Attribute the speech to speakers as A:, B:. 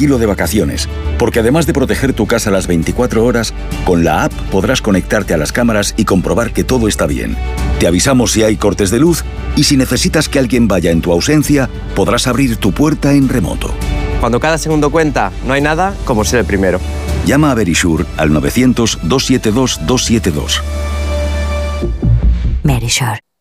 A: tranquilo de vacaciones, porque además de proteger tu casa las 24 horas, con la app podrás conectarte a las cámaras y comprobar que todo está bien. Te avisamos si hay cortes de luz y si necesitas que alguien vaya en tu ausencia, podrás abrir tu puerta en remoto.
B: Cuando cada segundo cuenta, no hay nada como ser el primero.
A: Llama a Verisure al 900 272 272.
C: Verisure.